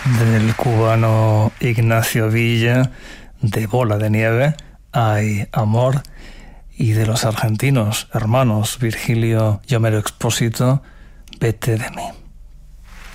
del cubano Ignacio Villa, de Bola de Nieve, Hay Amor, y de los argentinos hermanos Virgilio y Homero Expósito, Vete de mí.